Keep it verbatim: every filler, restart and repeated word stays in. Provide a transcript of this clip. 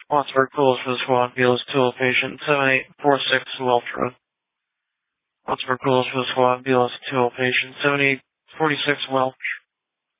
Wattsburg Police for the squad. B L S two patient seven eight four six Welch Road. Wattsburg Police for the squad. B L S two patient seven eight four six Welch.